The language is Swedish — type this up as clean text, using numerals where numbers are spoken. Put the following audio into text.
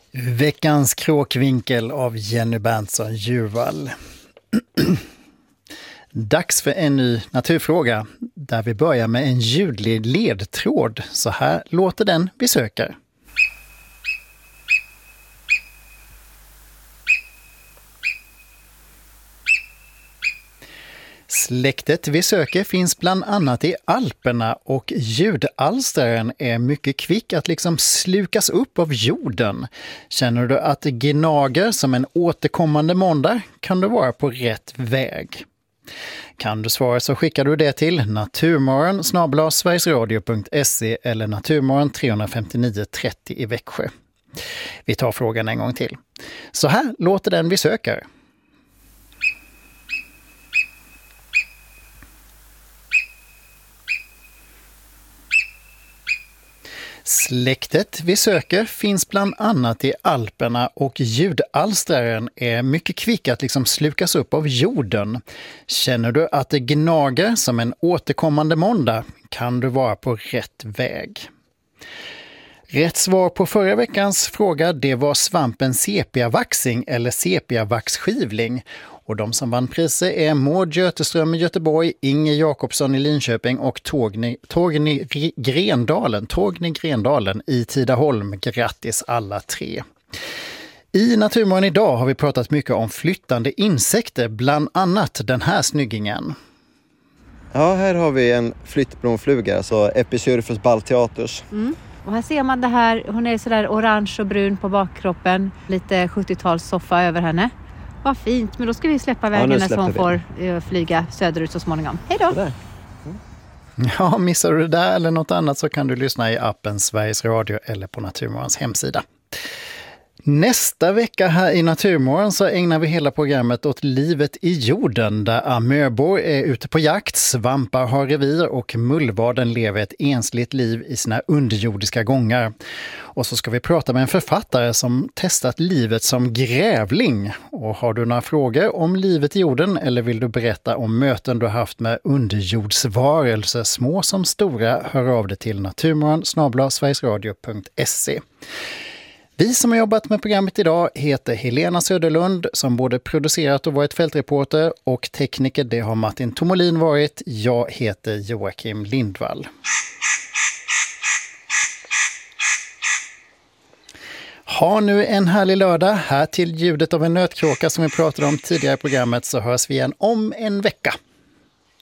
Veckans kråkvinkel av Jenny Berntsson Djurvall. Dags för en ny naturfråga där vi börjar med en ljudlig ledtråd. Så här låter den vi söker. Släktet vi söker finns bland annat i Alperna och ljudalstraren är mycket kvick att liksom slukas upp av jorden. Känner du att det gnager som en återkommande måndag kan du vara på rätt väg. Kan du svara så skickar du det till naturmorgon@sverigesradio.se eller naturmorgon 359 30 i Växjö. Vi tar frågan en gång till. Så här låter den vi söker. Släktet vi söker finns bland annat i Alperna och ljudalstraren är mycket kvick att liksom slukas upp av jorden. Känner du att det gnager som en återkommande måndag kan du vara på rätt väg. Rätt svar på förra veckans fråga det var svampen sepiavaxing eller sepiavaxskivling. Och de som vann priser är Maud Göteström i Göteborg, Inge Jakobsson i Linköping och Torgny Grendalen i Tidaholm. Grattis alla tre! I Naturmorgon idag har vi pratat mycket om flyttande insekter, bland annat den här snyggingen. Ja, här har vi en flyttblomfluga, alltså Epicyrphus balteatus. Och här ser man det här, hon är sådär orange och brun på bakkroppen, lite 70-tals soffa över henne. Vad fint, men då ska vi släppa vägen så hon får flyga söderut så småningom. Hej då! Ja, missar du det där eller något annat så kan du lyssna i appen Sveriges Radio eller på Naturmorgons hemsida. Nästa vecka här i Naturmorgon så ägnar vi hela programmet åt livet i jorden där amöbor är ute på jakt, svampar har revir och mullvaden lever ett ensligt liv i sina underjordiska gångar. Och så ska vi prata med en författare som testat livet som grävling. Och har du några frågor om livet i jorden eller vill du berätta om möten du haft med underjordsvarelser, små som stora, hör av dig till naturmorgon@sverigesradio.se. Vi som har jobbat med programmet idag heter Helena Söderlund som både producerat och varit fältreporter och tekniker det har Martin Tomolin varit. Jag heter Joakim Lindvall. Ha nu en härlig lördag här till ljudet av en nötkråka som vi pratade om tidigare i programmet så hörs vi igen om en vecka.